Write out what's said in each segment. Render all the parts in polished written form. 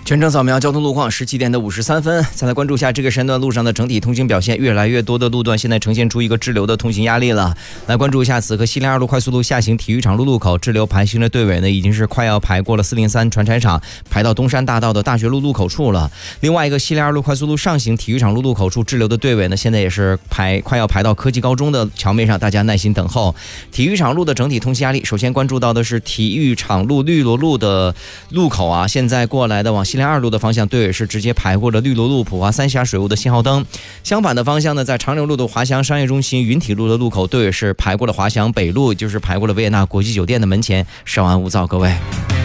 全程扫描交通路况，17点53分。再来关注一下这个时间段路上的整体通行表现，越来越多的路段现在呈现出一个滞留的通行压力了。来关注一下此刻西陵2路快速路下行体育场路路口滞留排行的队尾呢，已经是快要排过了403船产厂，排到东山大道的大学路路口处了。另外一个西陵2路快速路上行体育场路路口处滞留的队尾呢，现在也是快要排到科技高中的桥面上，大家耐心等候。体育场路的整体通行压力，首先关注到的是体育场路绿萝路的路口啊，现在过来的往西陵2路的方向队尾是直接排过了绿萝路普华三峡水务的信号灯。相反的方向呢，在长柳路的华翔商业中心云体路的路口队尾是排过了华翔北路，就是排过了维也纳国际酒店的门前，稍安勿躁各位。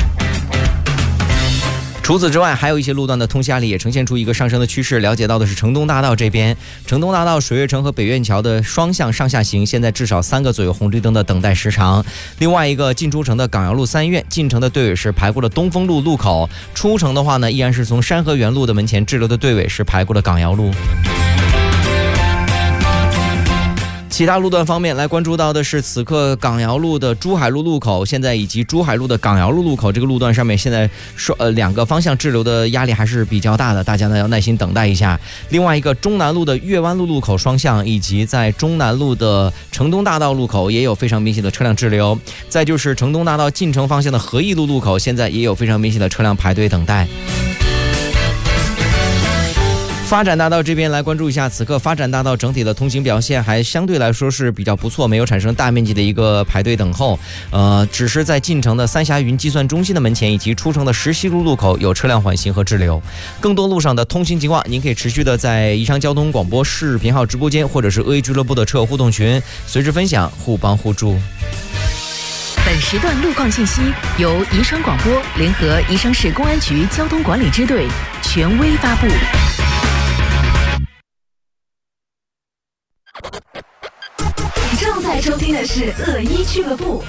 除此之外，还有一些路段的通行压力也呈现出一个上升的趋势。了解到的是城东大道这边，城东大道水月城和北苑桥的双向上下行，现在至少3个左右红绿灯的等待时长。另外一个进出城的港瑶路三院，进城的队尾是排过了东风路路口，出城的话呢，依然是从山河园路的门前滞留的队尾是排过了港瑶路。其他路段方面来关注到的是，此刻港瑶路的珠海路路口，现在以及珠海路的港瑶路路口这个路段上面，现在两个方向滞留的压力还是比较大的，大家呢要耐心等待一下。另外一个中南路的岳湾路路口双向，以及在中南路的城东大道路口也有非常明显的车辆滞留。再就是城东大道进城方向的和义路路口，现在也有非常明显的车辆排队等待。发展大道这边来关注一下，此刻发展大道整体的通行表现还相对来说是比较不错，没有产生大面积的一个排队等候。只是在进城的三峡云计算中心的门前以及出城的石溪路路口有车辆缓行和滞留。更多路上的通行情况，您可以持续的在宜昌交通广播视频号直播间或者是阿 A 俱乐部的车友互动群随时分享，互帮互助。 本时段路况信息由宜昌广播联合宜昌市公安局交通管理支队权威发布。 你正在收听的是阿 A 俱乐部。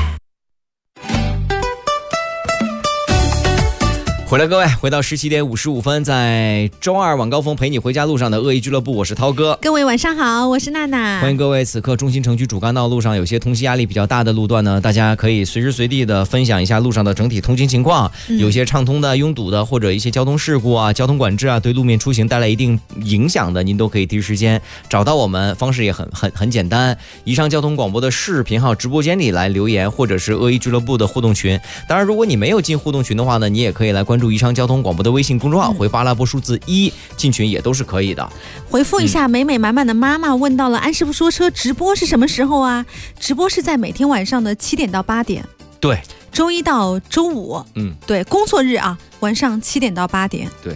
回来各位，回到17点55分，在周二晚高峰陪你回家路上的阿 A 俱乐部，我是涛哥。 各位晚上好，我是娜娜。 欢迎各位，此刻中心城区主干道路上有些通行压力比较大的路段呢，大家可以随时随地的分享一下路上的整体通行情况。有些畅通的、拥堵的，或者一些交通事故啊、交通管制啊，对路面出行带来一定影响的，您都可以第一时间找到我们，方式也很简单。宜昌交通广播的视频号直播间里来留言，或者是阿 A 俱乐部的互动群。当然，如果你没有进互动群的话呢，你也可以来关注宜昌交通广播的微信公众号，回复阿拉伯数字1进群也都是可以的。 回复一下美美满满的妈妈问到了安师傅说车直播是什么时候啊？直播是在每天晚上的7点到8点。 对， 周一到周五。对，工作日啊，晚上7点到8点。 对，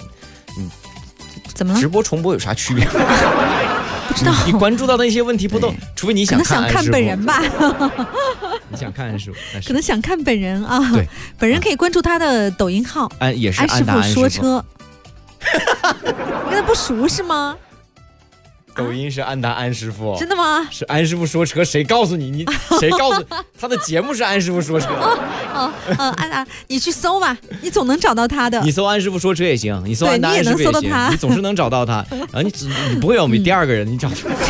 怎么了？ 直播重播有啥区别？ 不知道。 你关注到的一些问题不都，除非你想看安师傅， 可能想看本人吧。 你想看安师傅， 可能想看本人啊。 对， 本人可以关注他的抖音号， 也是安师傅说车。你跟他不熟是吗？ 抖音是安达安师傅。 真的吗？ 是安师傅说车，谁告诉你？谁告诉他的节目是安师傅说车？ 安达，你去搜吧，你总能找到他的。 你搜安师傅说车也行，你搜安达安师傅也行，你总是能找到他。然后你不会有我们第二个人，你找出来。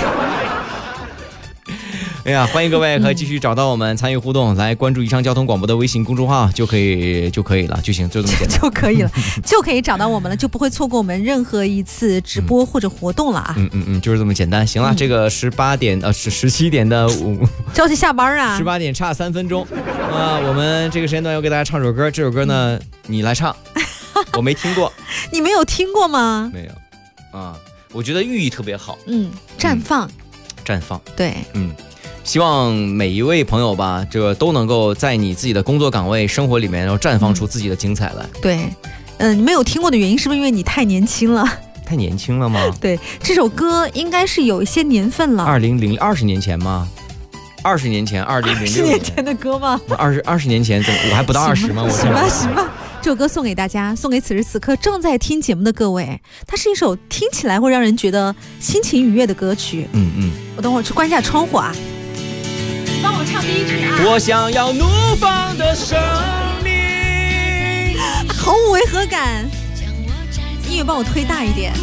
哎呀，欢迎各位可以继续找到我们参与互动，来关注宜昌交通广播的微信公众号就可以了，就行，就这么简单， 就可以了，就可以找到我们了，就不会错过我们任何一次直播或者活动了啊。 就是这么简单。行了，这个17点的着急下班啊 ，18点差3分钟。我们这个时间段要给大家唱首歌，这首歌呢你来唱，我没听过。 你没有听过吗？ 没有啊，我觉得寓意特别好。 绽放， 绽放， 对， 希望每一位朋友吧，这个都能够在你自己的工作岗位、生活里面，然后绽放出自己的精彩来。 对，你没有听过的原因是不是因为你太年轻了？ 太年轻了吗？ 对，这首歌应该是有一些年份了。 20年前吗？20年前，2006年。20 年前的歌吗 ？20年前，我还不到20吗？ 行吧。这首歌送给大家，送给此时此刻正在听节目的各位。它是一首听起来会让人觉得心情愉悦的歌曲。我等会儿去关一下窗户啊。帮我唱第一句啊！ 我想要怒放的生命， 毫无违和感。音乐帮我推大一点。